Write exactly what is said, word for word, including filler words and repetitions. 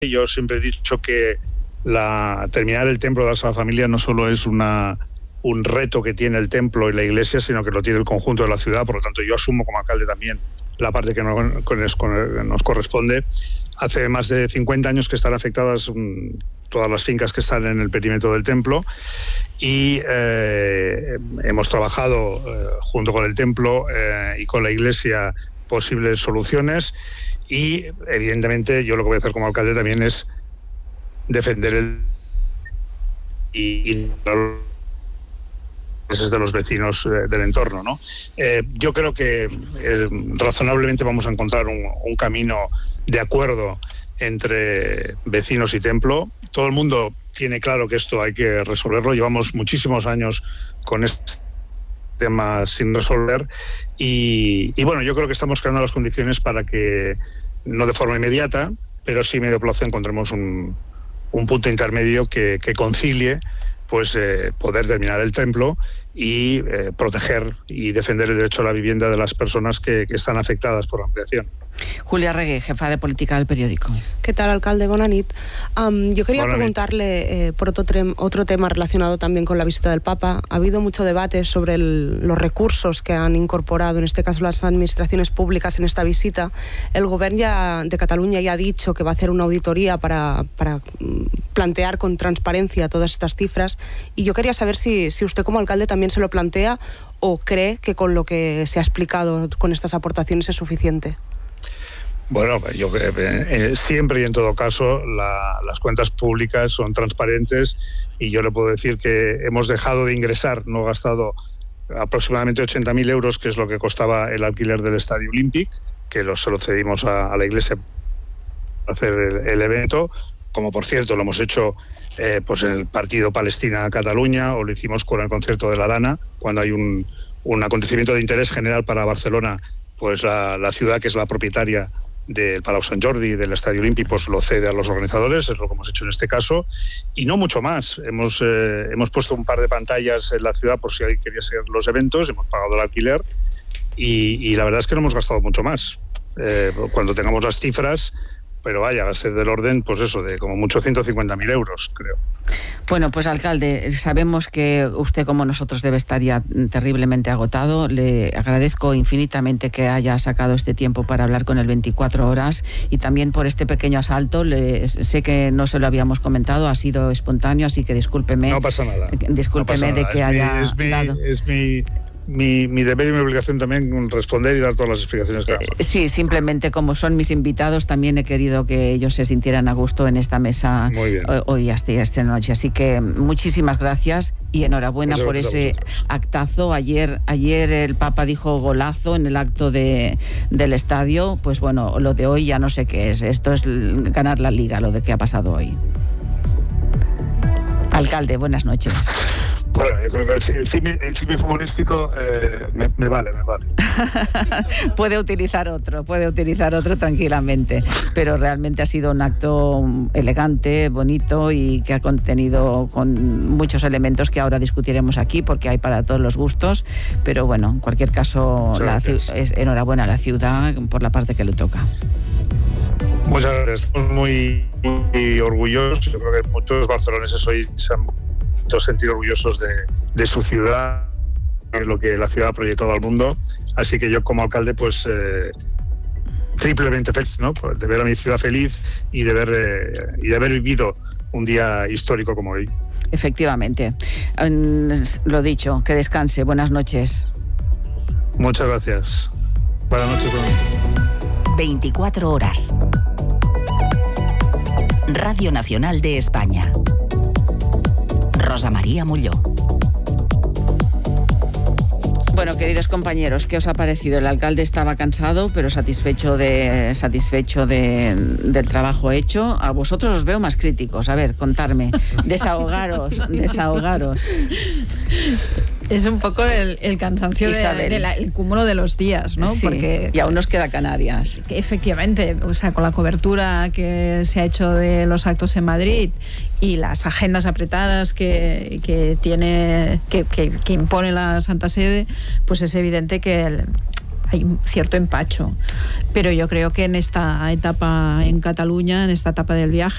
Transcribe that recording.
Yo siempre he dicho que la, terminar el templo de la Sagrada Familia no solo es una, un reto que tiene el templo y la iglesia, sino que lo tiene el conjunto de la ciudad. Por lo tanto, yo asumo como alcalde también la parte que nos, nos corresponde. Hace más de cincuenta años que están afectadas um, todas las fincas que están en el perímetro del templo y eh, hemos trabajado eh, junto con el templo eh, y con la iglesia posibles soluciones y evidentemente yo lo que voy a hacer como alcalde también es defender el y, y de los vecinos eh, del entorno, ¿no? Eh, yo creo que eh, razonablemente vamos a encontrar un, un camino de acuerdo entre vecinos y templo. Todo el mundo tiene claro que esto hay que resolverlo. Llevamos muchísimos años con este tema sin resolver y, y bueno, yo creo que estamos creando las condiciones para que, no de forma inmediata, pero sí a medio plazo encontremos un, un punto intermedio que, que concilie pues eh, poder terminar el templo y eh, proteger y defender el derecho a la vivienda de las personas que, que están afectadas por la ampliación. Julia Regué, jefa de política del periódico. ¿Qué tal, alcalde? Bona nit. Um, yo quería Bona preguntarle eh, por otro, otro tema relacionado también con la visita del Papa. Ha habido mucho debate sobre el, los recursos que han incorporado, en este caso las administraciones públicas, en esta visita. El Gobierno ya, de Cataluña ya ha dicho que va a hacer una auditoría para, para plantear con transparencia todas estas cifras. Y yo quería saber si, si usted como alcalde también se lo plantea o cree que con lo que se ha explicado con estas aportaciones es suficiente. Bueno, yo eh, siempre y en todo caso la, las cuentas públicas son transparentes y yo le puedo decir que hemos dejado de ingresar, no gastado aproximadamente ochenta mil euros, que es lo que costaba el alquiler del Estadio Olímpic, que lo, se lo cedimos a, a la Iglesia para hacer el, el evento, como por cierto lo hemos hecho eh, pues en el partido Palestina-Cataluña o lo hicimos con el concierto de la Dana, cuando hay un, un acontecimiento de interés general para Barcelona, pues la, la ciudad que es la propietaria del Palau Sant Jordi y del Estadio Olímpic pues lo cede a los organizadores, es lo que hemos hecho en este caso, y no mucho más. Hemos, eh, hemos puesto un par de pantallas en la ciudad por si alguien quería seguir los eventos, hemos pagado el alquiler y, y la verdad es que no hemos gastado mucho más. Eh, cuando tengamos las cifras, pero vaya, va a ser del orden, pues eso, de como mucho ciento cincuenta mil euros, creo. Bueno, pues alcalde, sabemos que usted como nosotros debe estar ya terriblemente agotado. Le agradezco infinitamente que haya sacado este tiempo para hablar con el veinticuatro horas y también por este pequeño asalto. Le, sé que no se lo habíamos comentado, ha sido espontáneo, así que discúlpeme. No pasa nada. Discúlpeme no pasa de nada. que es haya mi, es mi, dado. Es mi... Mi, mi deber y mi obligación también responder y dar todas las explicaciones que hagan. Sí, simplemente como son mis invitados, también he querido que ellos se sintieran a gusto en esta mesa hoy hasta esta noche. Así que muchísimas gracias y enhorabuena Muchas por ese actazo. Ayer, ayer el Papa dijo golazo en el acto de, del estadio. Pues bueno, lo de hoy ya no sé qué es. Esto es ganar la liga, lo de que ha pasado hoy. Alcalde, buenas noches. Bueno, yo creo que el, el, el símil futbolístico eh, me, me vale, me vale. Puede utilizar otro, puede utilizar otro tranquilamente, pero realmente ha sido un acto elegante, bonito y que ha contenido con muchos elementos que ahora discutiremos aquí porque hay para todos los gustos, pero bueno, en cualquier caso, la, es, enhorabuena a la ciudad por la parte que le toca. Muchas gracias, estamos muy, muy orgullosos, yo creo que muchos barceloneses hoy se han sentir orgullosos de, de su ciudad, de lo que la ciudad ha proyectado al mundo, así que yo como alcalde pues eh, triplemente feliz, ¿no? De ver a mi ciudad feliz y de ver eh, y de haber vivido un día histórico como hoy. Efectivamente, lo dicho, que descanse, buenas noches. Muchas gracias, buenas noches. veinticuatro horas. Radio Nacional de España. Rosa María Molló. Bueno, queridos compañeros, ¿qué os ha parecido? El alcalde estaba cansado, pero satisfecho de satisfecho de, del trabajo hecho. A vosotros os veo más críticos. A ver, contarme. Desahogaros, desahogaros. Es un poco el, el cansancio del de, de el cúmulo de los días, ¿no? Sí, porque y aún nos queda Canarias. Efectivamente, o sea, con la cobertura que se ha hecho de los actos en Madrid y las agendas apretadas que, que tiene, que, que, que impone la Santa Sede, pues es evidente que el, hay un cierto empacho. Pero yo creo que en esta etapa en Cataluña, en esta etapa del viaje,